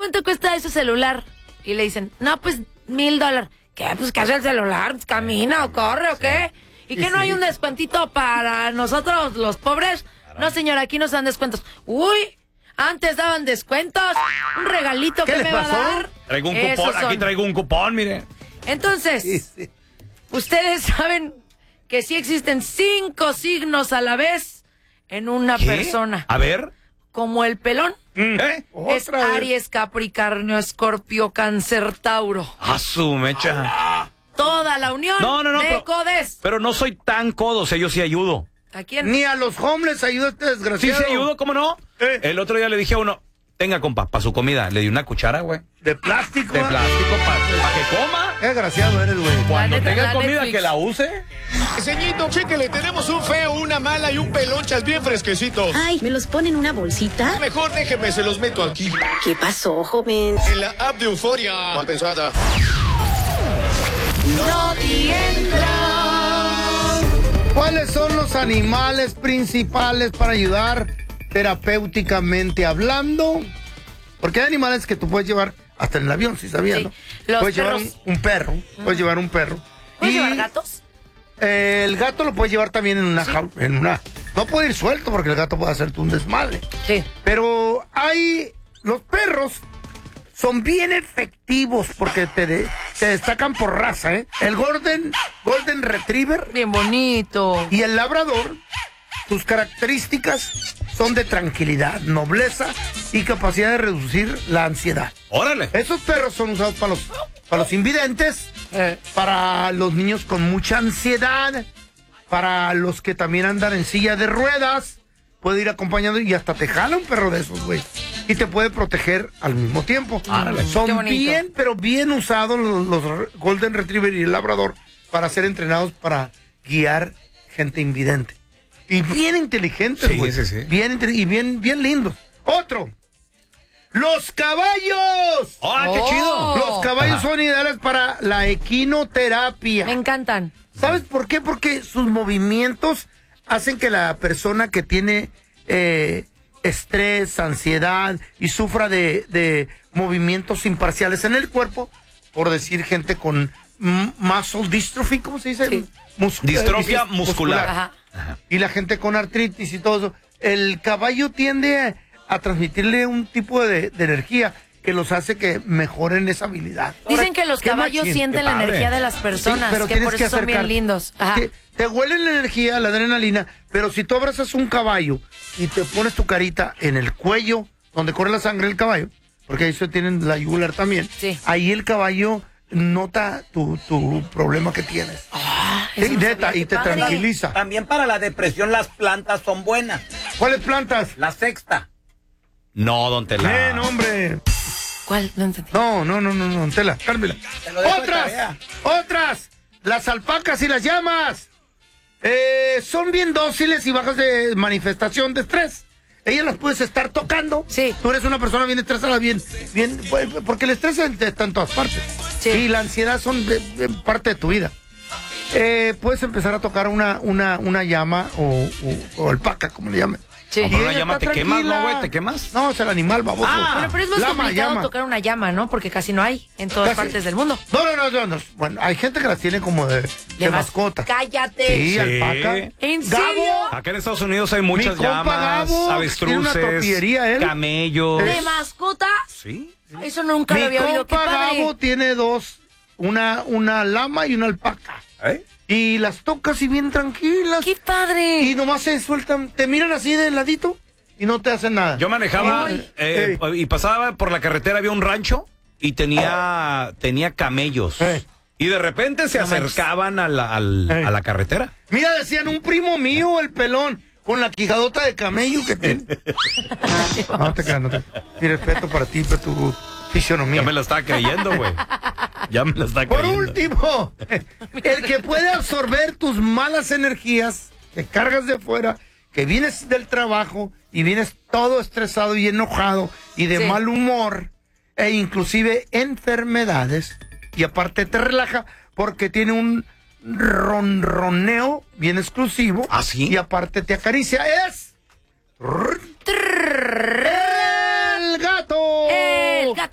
¿cuánto cuesta ese celular? Y le dicen, no, pues $1,000. ¿Qué? Pues, ¿qué hace el celular? ¿Camina o corre o qué? ¿Y que no hay un descuentito para nosotros, los pobres? No, señora, aquí nos dan descuentos. Uy, antes daban descuentos. Un regalito que me va a dar. Traigo un cupón, aquí traigo un cupón, mire. Entonces, ustedes saben que sí existen 5 signos a la vez en una persona. A ver. Como el pelón. Es Aries, Capricornio, Escorpio, Cáncer, Tauro. ¡A su mecha! Toda la unión de codes. Pero no soy tan codo, o sea, yo sí ayudo. ¿A quién? Ni a los homeless ayuda este desgraciado. Sí ayudo, ¿cómo no? El otro día le dije a uno, tenga, compa, para su comida. Le di una cuchara, güey. ¿De plástico? De plástico, para que coma. Qué desgraciado eres, güey. Cuando tenga comida, que la use. Señito, chéquele, tenemos un feo, una mala y un pelonchas bien fresquecitos. Ay, ¿me los pone en una bolsita? Mejor déjeme, se los meto aquí. ¿Qué pasó, joven? En la app de Euforia. Mal pensada. ¿Cuáles son los animales principales para ayudar terapéuticamente hablando? Porque hay animales que tú puedes llevar hasta en el avión, si sabías, ¿no? Puedes llevar un perro, puedes llevar un perro. ¿Puedes llevar gatos? El gato lo puedes llevar también en una jaula, no puede ir suelto porque el gato puede hacerte un desmadre. Sí. Pero los perros son bien efectivos porque te destacan por raza, ¿eh? El Golden Retriever. Bien bonito. Y el Labrador, sus características son de tranquilidad, nobleza y capacidad de reducir la ansiedad. ¡Órale! Esos perros son usados para los invidentes, para los niños con mucha ansiedad, para los que también andan en silla de ruedas. Puede ir acompañando y hasta te jala un perro de esos, güey. Y te puede proteger al mismo tiempo. Son bien, pero bien usados los Golden Retriever y el Labrador para ser entrenados para guiar gente invidente. Y bien inteligentes, güey. Sí. Bien lindos. Otro. ¡Los caballos! ¡Ah, qué chido! Los caballos son ideales para la equinoterapia. Me encantan. ¿Sabes por qué? Porque sus movimientos hacen que la persona que tiene estrés, ansiedad y sufra de movimientos imparciales en el cuerpo, por decir gente con muscle dystrophy, ¿cómo se dice? Sí. Distrofia muscular. Ajá. Y la gente con artritis y todo eso. El caballo tiende a transmitirle un tipo de energía que los hace que mejoren esa habilidad. Dicen que los caballos sienten la energía de las personas, pero que por eso son bien lindos. Ajá. Te huelen la energía, la adrenalina, pero si tú abrazas un caballo y te pones tu carita en el cuello, donde corre la sangre del caballo, porque ahí se tienen la yugular también, ahí el caballo nota tu problema que tienes. Y te tranquiliza. También para la depresión las plantas son buenas. ¿Cuáles plantas? La sexta. No, don Tela. Bien, hombre. ¿Cuál? No entendí. No, don Tela, cálmela. ¡Otras! Las alpacas y las llamas. Son bien dóciles y bajas de manifestación de estrés. Ellas las puedes estar tocando. Sí. Tú eres una persona bien estresada, bien, porque el estrés está en todas partes. Sí. Y la ansiedad son parte de tu vida. Puedes empezar a tocar una llama o alpaca, como le llaman. Sí. No, pero una llama te tranquila. quemas, ¿no, güey? ¿Te quemas? No, es el animal, baboso. Bueno, pero es más complicado tocar una llama, ¿no? Porque casi no hay en todas partes del mundo. No. Bueno, hay gente que las tiene como de mascota. ¡Cállate! Sí, alpaca. ¿En serio? Gabo. Acá en Estados Unidos hay muchas Mi compa llamas, Gabo, tiene una avestruces, tortillería, él. camellos. ¿De mascota? Sí. Eso nunca lo había oído. ¡Qué compa padre! Gabo tiene dos, una lama y una alpaca. Y las tocas y bien tranquilas. ¡Qué padre! Y nomás se sueltan, te miran así de ladito y no te hacen nada. Yo manejaba y pasaba por la carretera, había un rancho y tenía camellos. Y de repente se acercaban a la carretera. Mira, decían, un primo mío, el pelón, con la quijadota de camello que tiene. No te creas, Mi respeto para ti, para tu fisionomía. Ya me la estaba creyendo, güey. Por último, el que puede absorber tus malas energías que cargas de fuera, que vienes del trabajo y vienes todo estresado y enojado y de mal humor, e inclusive enfermedades, y aparte te relaja porque tiene un ronroneo bien exclusivo. ¿Ah, sí? Y aparte te acaricia, es